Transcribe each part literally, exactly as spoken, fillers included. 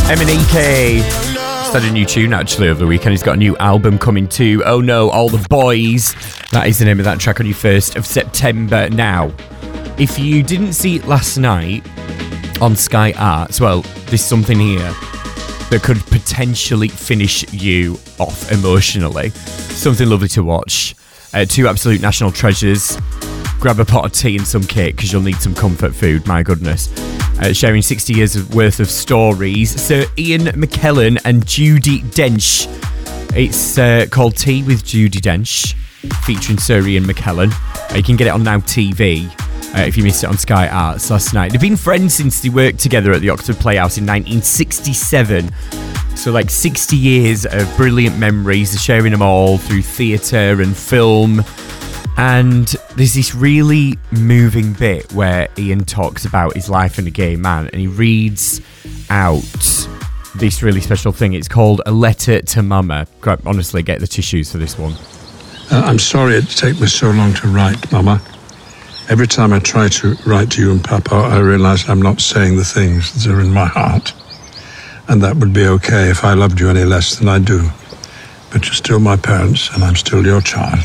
M and E K started a new tune actually over the weekend. He's got a new album coming too. Oh no, All the Boys. That is the name of that track on your first of September. Now, if you didn't see it last night on Sky Arts, well, there's something here that could potentially finish you off emotionally. Something lovely to watch. Uh, two absolute national treasures. Grab a pot of tea and some cake because you'll need some comfort food, my goodness. Uh, sharing sixty years worth of stories. Sir Ian McKellen and Judi Dench. It's uh, called Tea with Judi Dench, featuring Sir Ian McKellen. Uh, you can get it on Now T V uh, if you missed it on Sky Arts last night. They've been friends since they worked together at the Oxford Playhouse in nineteen sixty-seven. So like sixty years of brilliant memories. They're sharing them all through theatre and film. And there's this really moving bit where Ian talks about his life as a gay man, and he reads out this really special thing. It's called A Letter to Mama. Quite honestly, get the tissues for this one. Uh, I'm sorry it took me so long to write, Mama. Every time I try to write to you and Papa, I realise I'm not saying the things that are in my heart. And that would be okay if I loved you any less than I do. But you're still my parents, and I'm still your child.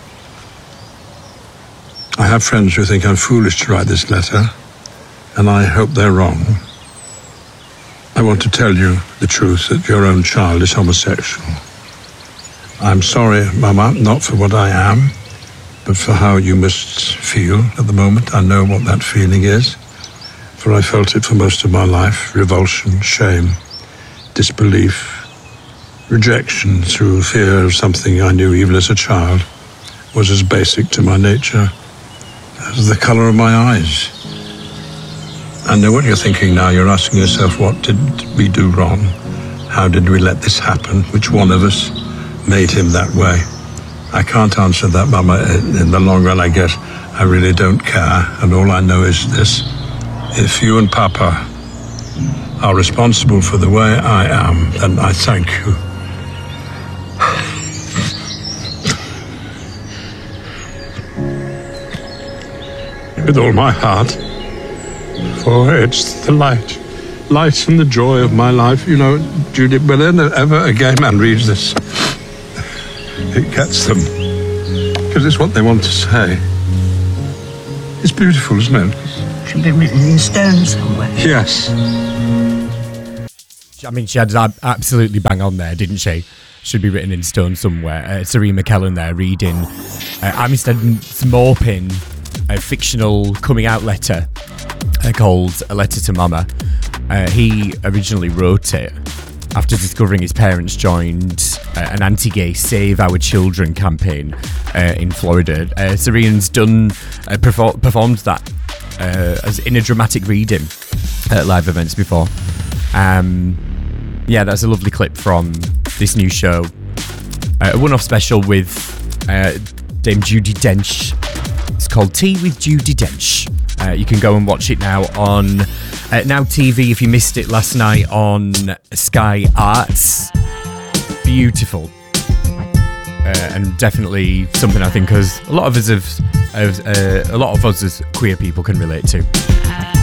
I have friends who think I'm foolish to write this letter, and I hope they're wrong. I want to tell you the truth that your own child is homosexual. I'm sorry, Mama, not for what I am, but for how you must feel at the moment. I know what that feeling is, for I felt it for most of my life. Revulsion, shame, disbelief, rejection through fear of something I knew even as a child was as basic to my nature as the colour of my eyes. I know what you're thinking now. You're asking yourself, what did we do wrong? How did we let this happen? Which one of us made him that way? I can't answer that, Mama. In the long run, I guess I really don't care. And all I know is this. If you and Papa are responsible for the way I am, then I thank you. With all my heart, for it's the light, light and the joy of my life. You know, Judy, whenever a gay man reads this, it gets them, because it's what they want to say. It's beautiful, isn't it? Should be written in stone somewhere. Yes. I mean, she had absolutely bang on there, didn't she? Should be written in stone somewhere. Uh, Sir Ian McKellen there reading uh, Amistad Maupin, a fictional coming out letter uh, called A Letter to Mama. Uh, he originally wrote it after discovering his parents joined uh, an anti-gay Save Our Children campaign uh, in Florida. Uh, Sir Ian's done uh, perfor- performed that uh, as in a dramatic reading at live events before. Um, yeah, that's a lovely clip from this new show. Uh, a one-off special with uh, Dame Judi Dench. It's called Tea with Judi Dench. Uh, you can go and watch it now on uh, Now T V if you missed it last night on Sky Arts. Beautiful. Uh, and definitely something I think as a lot of us have, have uh, a lot of us as queer people can relate to.